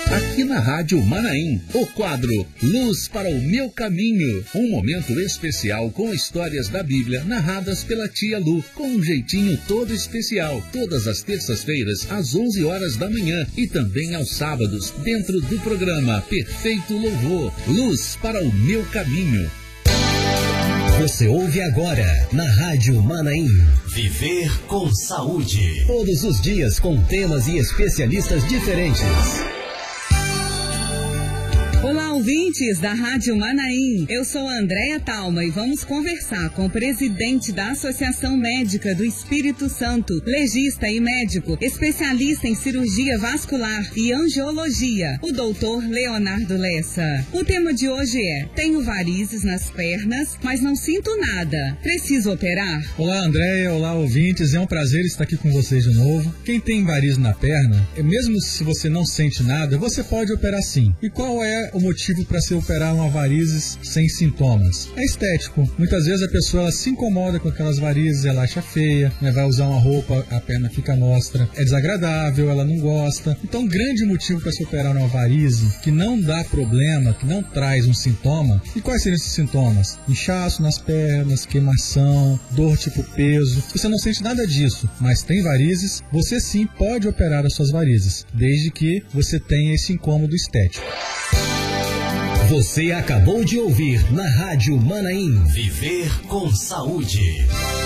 Aqui na Rádio Manaim, o quadro Luz para o Meu Caminho. Um momento especial com histórias da Bíblia narradas pela tia Lu, com um jeitinho todo especial. Todas as terças-feiras, às 11 horas da manhã e também aos sábados, dentro do programa Perfeito Louvor. Luz para o Meu Caminho. Você ouve agora, na Rádio Manaim, Viver com Saúde. Todos os dias com temas e especialistas diferentes. Olá, ouvintes da Rádio Manaim. Eu sou a Andréa Talma e vamos conversar com o presidente da Associação Médica do Espírito Santo, legista e médico, especialista em cirurgia vascular e angiologia, o doutor Leonardo Lessa. O tema de hoje é: tenho varizes nas pernas, mas não sinto nada. Preciso operar? Olá, Andréa. Olá, ouvintes. É um prazer estar aqui com vocês de novo. Quem tem varizes na perna, mesmo se você não sente nada, você pode operar sim. E qual é o motivo para se operar uma varizes sem sintomas? É estético. Muitas vezes a pessoa se incomoda com aquelas varizes, ela acha feia, né? Vai usar uma roupa, a perna fica à mostra, é desagradável, ela não gosta. Então, grande motivo para se operar uma varize que não dá problema, que não traz um sintoma. E quais seriam esses sintomas? Inchaço nas pernas, queimação, dor tipo peso. Se você não sente nada disso, mas tem varizes, você sim pode operar as suas varizes, desde que você tenha esse incômodo estético. Você acabou de ouvir na Rádio Manaim, Viver com Saúde.